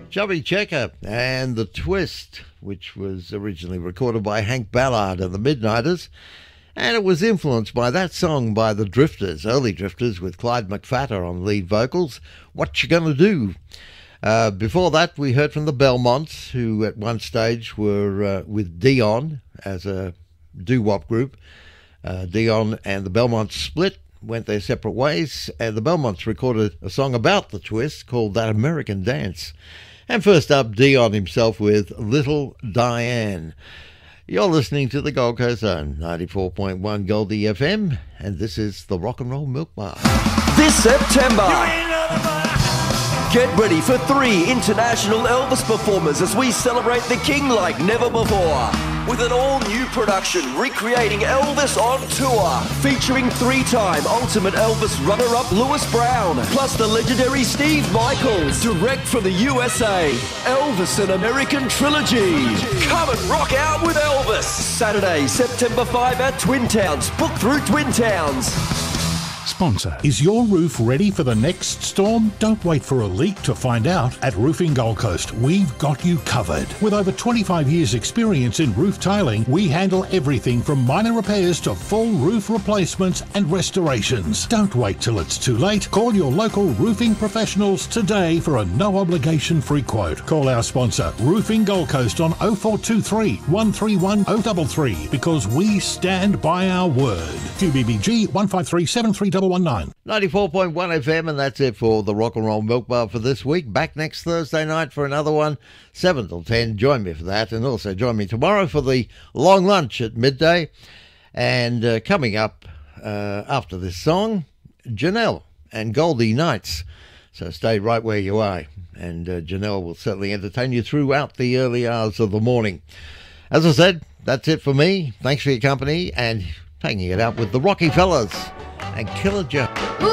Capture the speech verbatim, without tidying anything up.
Chubby Checker and The Twist, which was originally recorded by Hank Ballard and the Midnighters, and it was influenced by that song by the Drifters, early Drifters, with Clyde McPhatter on lead vocals, What You Gonna Do? Uh, before that, we heard from the Belmonts, who at one stage were uh, with Dion as a doo-wop group. Uh, Dion and the Belmonts split, went their separate ways, and the Belmonts recorded a song about the Twist called That American Dance. And first up, Dion himself with Little Diane. You're listening to the Gold Coast Zone, ninety-four point one Goldie F M, and this is the Rock and Roll Milk Bar. This September, get ready for three international Elvis performers as we celebrate the King like never before. With an all-new production recreating Elvis on tour, featuring three-time Ultimate Elvis runner-up Louis Brown, plus the legendary Steve Michaels, direct from the U S A. Elvis An American Trilogy. Come and rock out with Elvis. Saturday, September fifth at Twin Towns. Book through Twin Towns. Sponsor. Is your roof ready for the next storm? Don't wait for a leak to find out. At Roofing Gold Coast, we've got you covered. With over twenty-five years experience in roof tiling, we handle everything from minor repairs to full roof replacements and restorations. Don't wait till it's too late. Call your local roofing professionals today for a no obligation free quote. Call our sponsor, Roofing Gold Coast, on oh four two three, one three one, oh three three because we stand by our word. Q B B G one five three seven three one one nine. ninety-four point one F M, and that's it for the Rock and Roll Milk Bar for this week. Back next Thursday night for another one, seven till ten. Join me for that, and also join me tomorrow for the long lunch at midday. And uh, coming up uh, after this song, Janelle and Goldie Nights. So stay right where you are, and uh, Janelle will certainly entertain you throughout the early hours of the morning. As I said, that's it for me. Thanks for your company, and taking it out with the Rocky Fellas and Killer Joe.